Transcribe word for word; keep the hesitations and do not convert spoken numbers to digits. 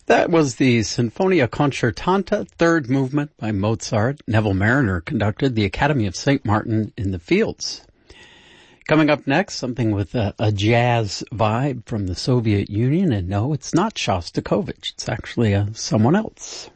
That was the Sinfonia Concertante, third movement by Mozart. Neville Marriner conducted the Academy of Saint Martin in the Fields. Coming up next, something with a, a jazz vibe from the Soviet Union. And no, it's not Shostakovich. It's actually uh, someone else.